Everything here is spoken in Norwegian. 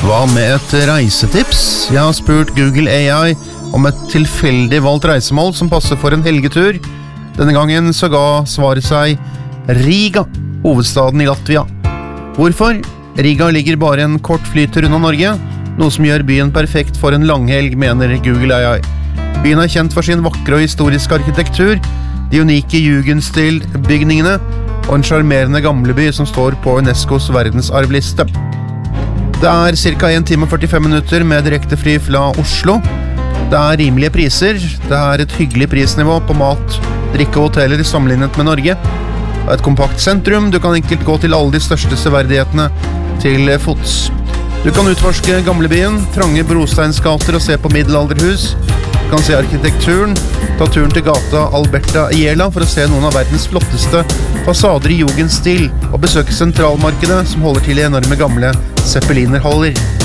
Hva med et reisetips? Jeg har spurt Google AI om et tilfeldig valgt reisemål som passer for en helgetur. Denne gangen så ga svaret seg Riga, hovedstaden i Latvia. Hvorfor? Riga ligger bare en kort flytur unna Norge, noe som gjør byen perfekt for en langhelg, mener Google AI. Byen er kjent for sin vakre og historiske arkitektur, de unike jugendstil-bygningene og en charmerende gamleby som står på UNESCOs verdensarvliste. Det er ca. 1 time og 45 minutter med direkte fly fra Oslo. Det er rimelige priser, det er et hyggelig prisnivå på mat, drikke og hoteller sammenlignet med Norge. Det er et kompakt sentrum, du kan enkelt gå til alle de største severdighetene til fots. Du kan utforske gamlebyen, trange brosteinsgater og se på middelalderhus. Du kan se arkitekturen, ta turen til gata Alberta Iela for å se noen av verdens flotteste fasader i jugendstil og besøke sentralmarkedet som holder til i enorme gamle zeppelinerhaller.